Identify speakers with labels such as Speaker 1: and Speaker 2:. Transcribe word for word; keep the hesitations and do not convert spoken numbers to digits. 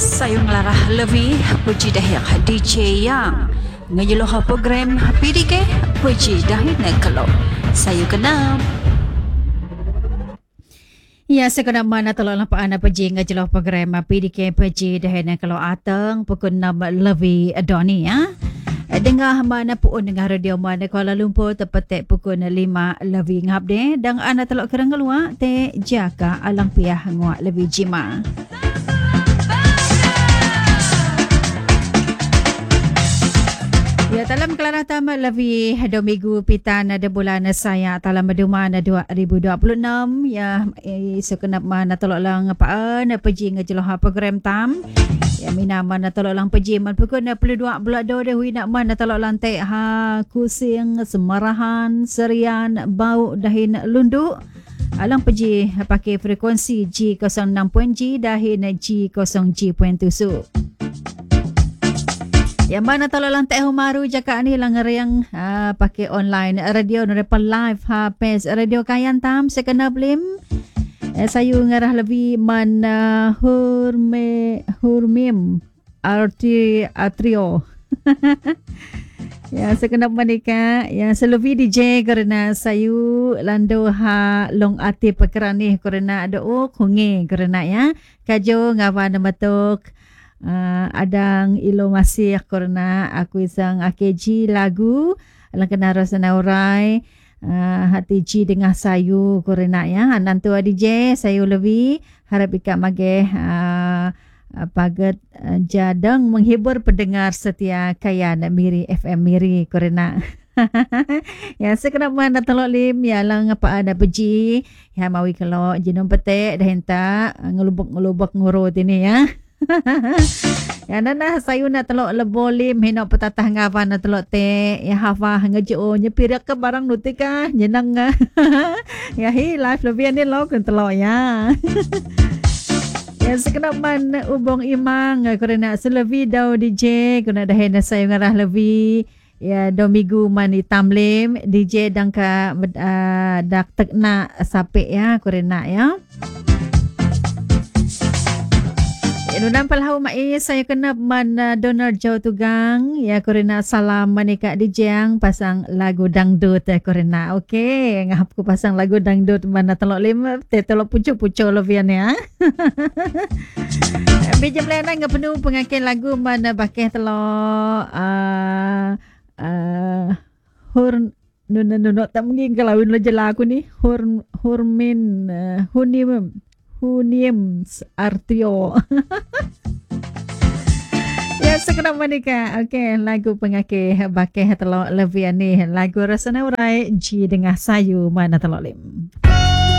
Speaker 1: Sayong larah lebih puji dahil D J yang ngajuloh program P D K puji dahil nakalo sayo kenal.
Speaker 2: Ya, sekedar mana tolong lampak anak pergi ngajuloh program P D K puji dahil nakalo ateng pukul enam lebih Doni ya. Dengar mana pun dengar radio mana Kuala Lumpur tepat pukul lima lebih ngap deh dan anak telok kerang keluar te jaka alang piah nguak lebih jima. Ya, dalam kelarah tamat lebih dua minggu pitan ada bulan saya dalam meduman dua ribu dua puluh enam ya eh, sekenap mana tolok lang apaan pergi ngejeloh program tam ya mina mana tolok lang pergi man pukul enam puluh dua bulan dua dah nak mana tolok lang tek ha kusing semarahan serian bau dahin lunduk alang pergi pakai frekuensi G kosong enam G dahin G kosong G tujuh. Yang mana tolong lantai humaru jaka ni lang yang uh, pakai online radio nerepan live ha pes radio kayan tam sekena blim eh, sayu ngarah lebih man uh, hurme hurmim arti atrio ya sekena menika yang selebih D J kerana sayu lando ha long ati perkara ni kerana ada oh kungi kerana ya kajo ngawan matuk Uh, adang ilo masih korna aku isang akeji lagu alang kena rasa naurai uh, hati ji dengan sayu korna ya nantu D J sayu lebih harap ikat mage uh, pagat uh, jadang menghibur pendengar setia kayan Miri F M Miri korna. Ya sekenap mana telok lim ya lang apa ada beji ya mawi kalau jinom petek dah hentak ngelubuk-ngelubuk ngurut ini ya. Ya nana sayu nak telok lebolim henok petatah ngapa nak telok te ya hafa ngejo nyepir ke barang nutika jenang ya hi live lebih ni lo kan telok ya. Ya sekenap man ubong imang kerana selebi dau D J kena dah hendak sayu ngarah lebih ya domigu mani tamlim D J dangka uh, dak tekna sape ya kerana ya. Nunam palhau mai saya kena man uh, Donald Jau Tugang ya korena salam manika di jang pasang lagu dangdut ya korena okey ngap ku pasang lagu dangdut mana telok lima te telok pucuk-pucuk lovian ya. Bijam lena ngap penuh pengakin lagu mana bakeh telok uh, uh, hur nuna nuna tak mungkin kalau lo jela aku ni hur hurmin uh, hunim Hunims Artio. Ya sekedar menikah. Okey, lagu pengakih bakeh telok levian ni. Lagu rasa naurai G dengan sayu mana telok lim.